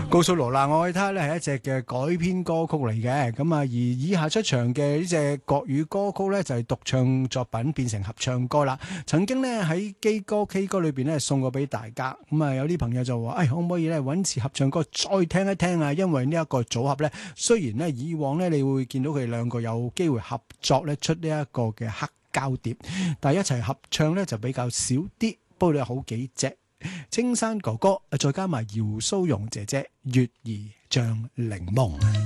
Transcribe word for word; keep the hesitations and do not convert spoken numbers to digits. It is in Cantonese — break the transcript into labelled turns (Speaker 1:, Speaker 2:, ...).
Speaker 1: 告訴羅蘭愛他咧係一隻嘅改編歌曲嚟嘅，咁啊而以下出場嘅呢隻國語歌曲咧就係獨唱作品變成合唱歌啦。曾經咧喺基歌 K 歌裏邊咧送過俾大家，咁啊有啲朋友就話，誒、哎、可唔可以咧揾次合唱歌再聽一聽啊？因為呢一個組合咧，雖然咧以往咧你會見到佢哋兩個有機會合作咧出呢一個嘅黑膠碟，但係一齊合唱咧就比較少啲，不過有好幾隻。青山哥哥，再加埋姚蘇蓉姐姐，月兒像檸檬。